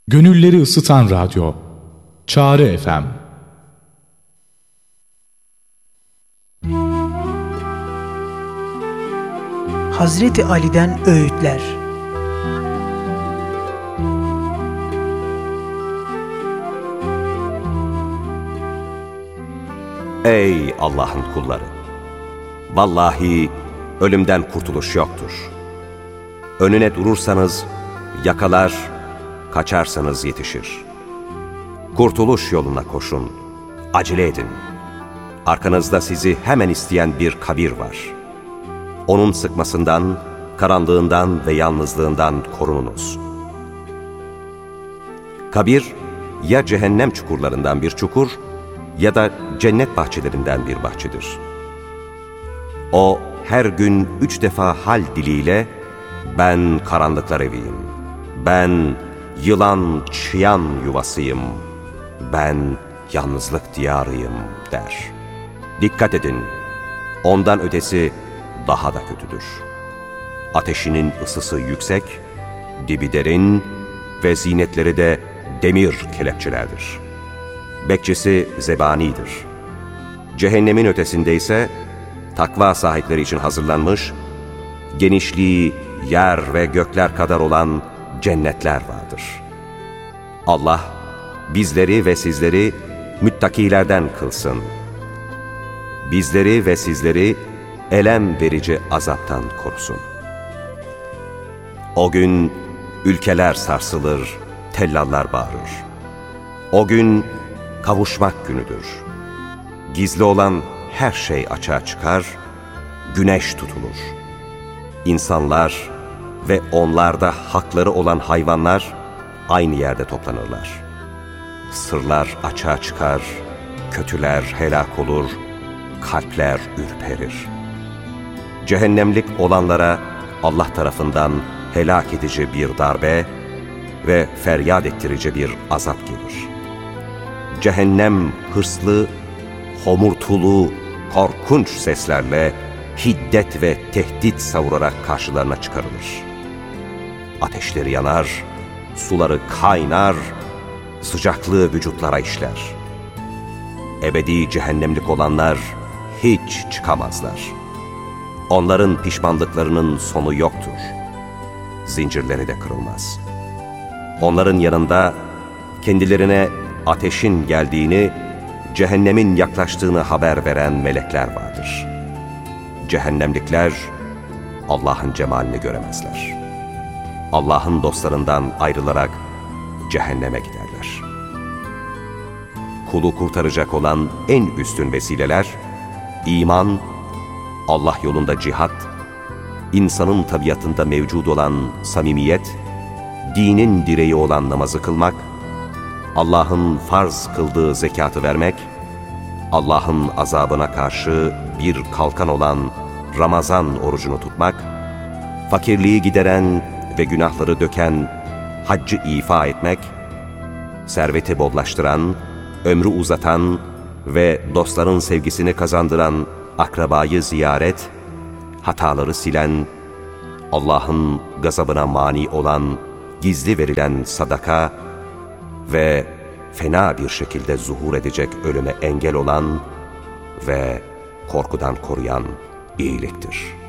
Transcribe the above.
Gönülleri ısıtan radyo. Çağrı FM. Hazreti Ali'den öğütler. Ey Allah'ın kulları! Vallahi ölümden kurtuluş yoktur. Önüne durursanız yakalar, kaçarsanız yetişir. Kurtuluş yoluna koşun, acele edin. Arkanızda sizi hemen isteyen bir kabir var. Onun sıkmasından, karanlığından ve yalnızlığından korununuz. Kabir, ya cehennem çukurlarından bir çukur, ya da cennet bahçelerinden bir bahçedir. O her gün 3 defa hal diliyle, ben karanlıklar eviyim, ben yılan çıyan yuvasıyım, ben yalnızlık diyarıyım der. Dikkat edin, ondan ötesi daha da kötüdür. Ateşinin ısısı yüksek, dibi derin ve zinetleri de demir kelepçelerdir. Bekçisi zebanidir. Cehennemin ötesinde ise takva sahipleri için hazırlanmış, genişliği yer ve gökler kadar olan cennetler vardır. Allah bizleri ve sizleri müttakilerden kılsın. Bizleri ve sizleri elem verici azaptan korusun. O gün ülkeler sarsılır, tellallar bağırır. O gün kavuşmak günüdür. Gizli olan her şey açığa çıkar, güneş tutulur. İnsanlar ve onlarda hakları olan hayvanlar aynı yerde toplanırlar. Sırlar açığa çıkar, kötüler helak olur, kalpler ürperir. Cehennemlik olanlara Allah tarafından helak edici bir darbe ve feryat ettirici bir azap gelir. Cehennem hırslı, homurtulu, korkunç seslerle hiddet ve tehdit savurarak karşılarına çıkarılır. Ateşleri yanar, suları kaynar, sıcaklığı vücutlara işler. Ebedi cehennemlik olanlar hiç çıkamazlar. Onların pişmanlıklarının sonu yoktur. Zincirleri de kırılmaz. Onların yanında kendilerine ateşin geldiğini, cehennemin yaklaştığını haber veren melekler vardır. Cehennemlikler Allah'ın cemalini göremezler. Allah'ın dostlarından ayrılarak cehenneme giderler. Kulu kurtaracak olan en üstün vesileler, iman, Allah yolunda cihat, insanın tabiatında mevcut olan samimiyet, dinin direği olan namazı kılmak, Allah'ın farz kıldığı zekatı vermek, Allah'ın azabına karşı bir kalkan olan Ramazan orucunu tutmak, fakirliği gideren ve günahları döken haccı ifa etmek, serveti bollaştıran, ömrü uzatan ve dostların sevgisini kazandıran akrabayı ziyaret, hataları silen, Allah'ın gazabına mani olan gizli verilen sadaka ve fena bir şekilde zuhur edecek ölüme engel olan ve korkudan koruyan iyiliktir.